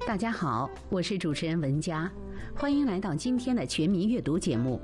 大家好，我是主持人文佳，欢迎来到今天的全民阅读节目。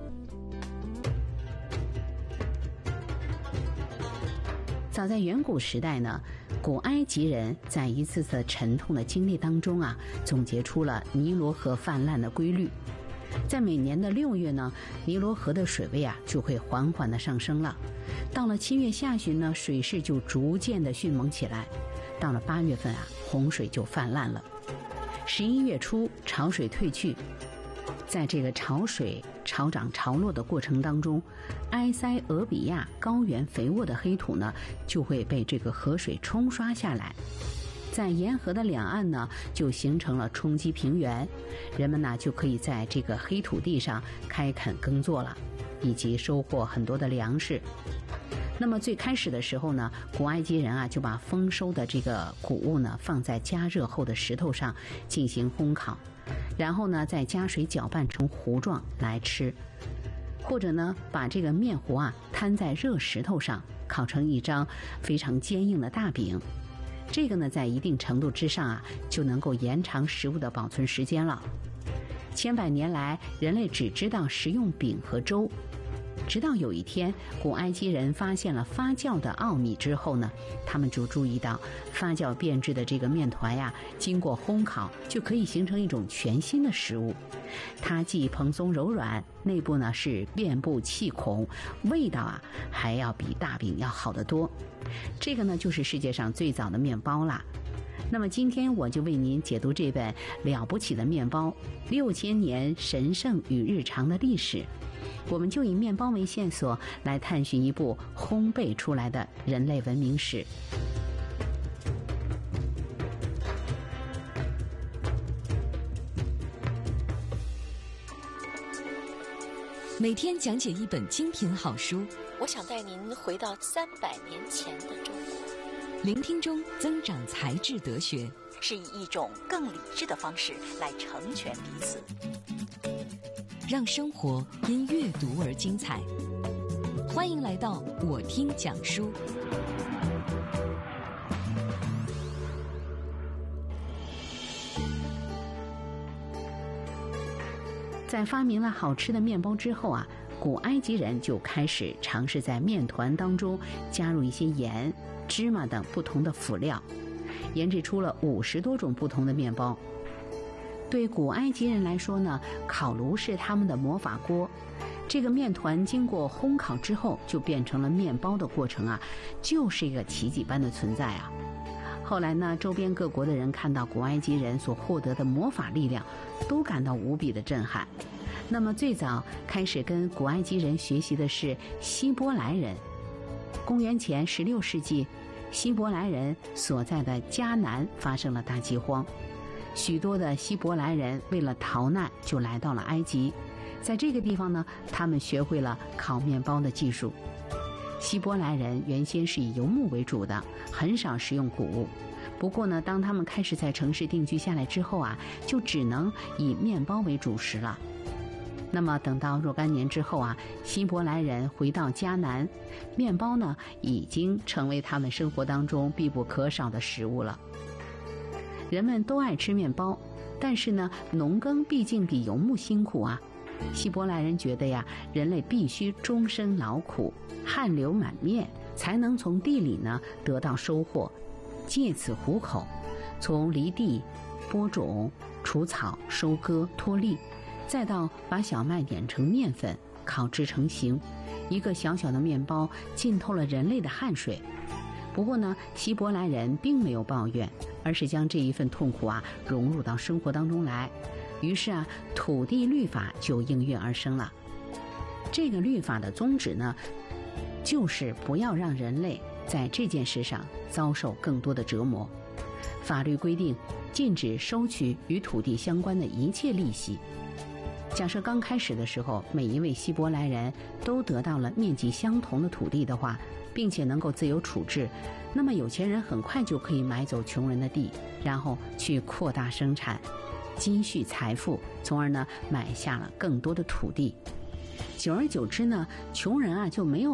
早在远古时代呢，古埃及人在一次次沉痛的经历当中总结出了尼罗河泛滥的规律。在每年的6月呢，尼罗河的水位就会缓缓的上升了。到了7月下旬呢，水势就逐渐的迅猛起来。到了8月份洪水就泛滥了。11月初潮水退去，在这个潮水潮涨潮落的过程当中，埃塞俄比亚高原肥沃的黑土呢，就会被这个河水冲刷下来。在沿河的两岸呢，就形成了冲积平原，人们呢就可以在这个黑土地上开垦耕作了，以及收获很多的粮食。那么最开始的时候呢，古埃及人就把丰收的这个谷物呢放在加热后的石头上进行烘烤，然后呢再加水搅拌成糊状来吃，或者呢把这个面糊摊在热石头上烤成一张非常坚硬的大饼。这个呢在一定程度之上就能够延长食物的保存时间了。千百年来，人类只知道食用饼和粥。直到有一天，古埃及人发现了发酵的奥秘之后呢，他们就注意到发酵变质的这个面团经过烘烤就可以形成一种全新的食物。它既蓬松柔软，内部呢是遍布气孔，味道还要比大饼要好得多。这个呢就是世界上最早的面包啦。那么今天我就为您解读这本了不起的面包，6000年神圣与日常的历史。我们就以面包为线索，来探寻一部烘焙出来的人类文明史。 每天讲解一本精品好书， 我想带您回到300年前的中国， 聆听中增长才智德学， 是以一种更理智的方式来成全彼此， 让生活因阅读而精彩。欢迎来到我听讲书。 在发明了好吃的面包之后古埃及人就开始尝试在面团当中加入一些盐、芝麻等不同的辅料，研制出了50多种不同的面包。对古埃及人来说呢，烤炉是他们的魔法锅。这个面团经过烘烤之后就变成了面包的过程就是一个奇迹般的存在后来呢，周边各国的人看到古埃及人所获得的魔法力量，都感到无比的震撼。那么最早开始跟古埃及人学习的是希伯来人。公元前16世纪，希伯来人所在的迦南发生了大饥荒，许多的希伯来人为了逃难就来到了埃及。在这个地方呢，他们学会了烤面包的技术。希伯来人原先是以游牧为主的，很少食用谷物。不过呢，当他们开始在城市定居下来之后就只能以面包为主食了。那么等到若干年之后希伯来人回到迦南，面包呢已经成为他们生活当中必不可少的食物了。人们都爱吃面包，但是呢，农耕毕竟比游牧辛苦希伯来人觉得人类必须终身劳苦，汗流满面，才能从地里呢得到收获，借此糊口。从犁地、播种、除草、收割、脱粒，再到把小麦碾成面粉，烤制成型，一个小小的面包浸透了人类的汗水。不过呢，希伯来人并没有抱怨，而是将这一份痛苦融入到生活当中来。于是土地律法就应运而生了。这个律法的宗旨呢，就是不要让人类在这件事上遭受更多的折磨。法律规定禁止收取与土地相关的一切利息。假设刚开始的时候，每一位希伯来人都得到了面积相同的土地的话，并且能够自由处置，那么有钱人很快就可以买走穷人的地，然后去扩大生产，积蓄财富，从而呢买下了更多的土地。久而久之呢，穷人就没有